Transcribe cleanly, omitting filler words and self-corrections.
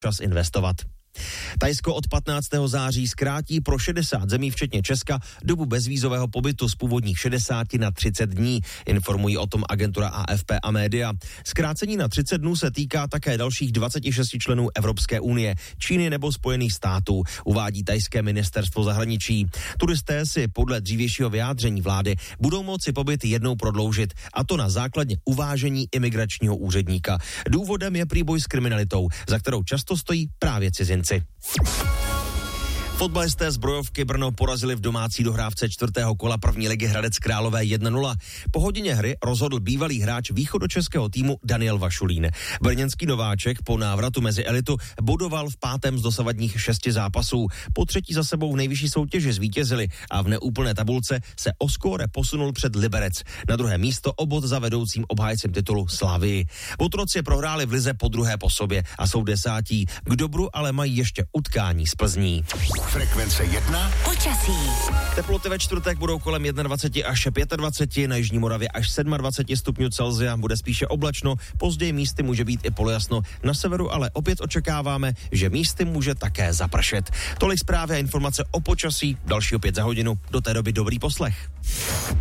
čas investovat. Thajsko od 15. září zkrátí pro 60 zemí, včetně Česka, dobu bezvízového pobytu z původních 60 na 30 dní, informují o tom agentura AFP a média. Zkrácení na 30 dnů se týká také dalších 26 členů Evropské unie, Číny nebo Spojených států, uvádí thajské ministerstvo zahraničí. Turisté si podle dřívějšího vyjádření vlády budou moci pobyt jednou prodloužit, a to na základě uvážení imigračního úředníka. Důvodem je prý boj s kriminalitou, za kterou často stojí právě cizinci. Fotbalisté Zbrojovky Brno porazili v domácí dohrávce 4. kola první ligy Hradec Králové 1-0. Po hodině hry rozhodl bývalý hráč východočeského týmu Daniel Vašulín. Brněnský nováček po návratu mezi elitu bodoval v 5. z dosavadních 6 zápasů. Po třetí za sebou v nejvyšší soutěži zvítězili a v neúplné tabulce se o skóre posunul před Liberec. Na druhé místo o bod za vedoucím obhájcem titulu Slavii. Otroci prohráli v lize po druhé po sobě a jsou 10. K dobru ale mají ještě utkání s Plzní. Frekvence 1. Počasí. Teploty ve čtvrtek budou kolem 21 až 25, na jižní Moravě až 27 stupňů Celsia, bude spíše oblačno, později místy může být i polojasno, na severu ale opět očekáváme, že místy může také zapršet. Tolik zprávy a informace o počasí, další opět za hodinu, do té doby dobrý poslech.